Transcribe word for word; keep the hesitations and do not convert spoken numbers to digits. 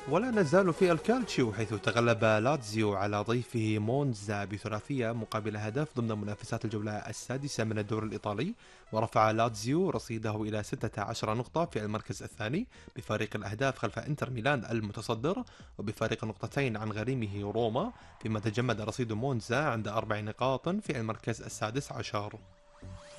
ولا نزال في الكالتشيو، حيث تغلب لاتزيو على ضيفه مونزا بثلاثية مقابل هدف ضمن منافسات الجولة السادسة من الدوري الإيطالي. ورفع لاتزيو رصيده إلى ستة عشر نقطة في المركز الثاني بفارق الأهداف خلف إنتر ميلان المتصدر، وبفارق نقطتين عن غريمه روما، فيما تجمد رصيد مونزا عند أربع نقاط في المركز السادس عشر.